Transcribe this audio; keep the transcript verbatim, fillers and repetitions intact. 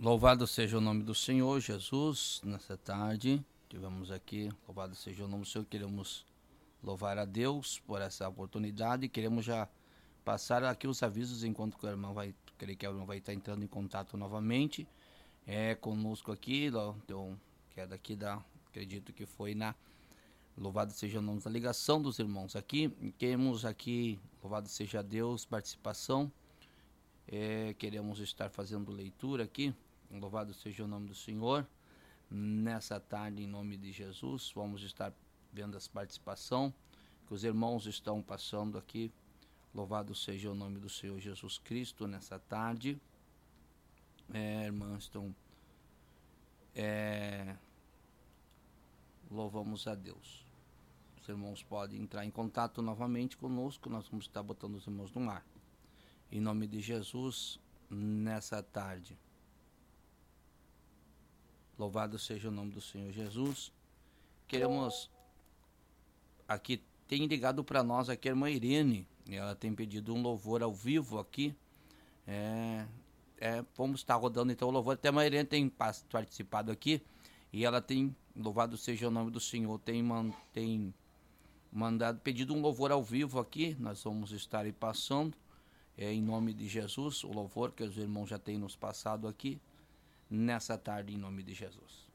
Louvado seja o nome do Senhor Jesus. Nessa tarde tivemos aqui, louvado seja o nome do Senhor. Queremos louvar a Deus por essa oportunidade. Queremos já passar aqui os avisos enquanto o irmão vai, creio que o irmão vai estar entrando em contato novamente é conosco aqui, então, que é daqui da, acredito que foi na louvado seja o nome da ligação dos irmãos aqui. Queremos aqui, louvado seja Deus, participação. É, queremos estar fazendo leitura aqui. Louvado seja o nome do Senhor. Nessa tarde, em nome de Jesus, vamos estar vendo as participação que os irmãos estão passando aqui. Louvado seja o nome do Senhor Jesus Cristo nessa tarde. É, irmãos, estão é, louvamos a Deus. Os irmãos podem entrar em contato novamente conosco. Nós vamos estar botando os irmãos no ar. Em nome de Jesus, nessa tarde. Louvado seja o nome do Senhor Jesus. Queremos aqui, tem ligado para nós aqui a irmã Irene. Ela tem pedido um louvor ao vivo aqui. É, é, vamos estar rodando então o louvor. Até a irmã Irene tem participado aqui. E ela tem, louvado seja o nome do Senhor, tem, man, tem mandado, pedido um louvor ao vivo aqui. Nós vamos estar aí passando. É, em nome de Jesus, o louvor que os irmãos já têm nos passado aqui, nessa tarde, em nome de Jesus.